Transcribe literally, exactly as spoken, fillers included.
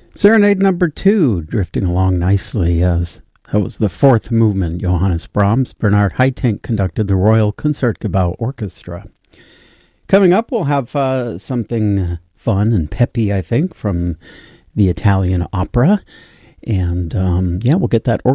Serenade number two, drifting along nicely. As that was the fourth movement, Johannes Brahms. Bernard Haitink conducted the Royal Concertgebouw Orchestra. Coming up, we'll have uh, something fun and peppy, I think, from the Italian opera. And, um, yeah, we'll get that orchestra.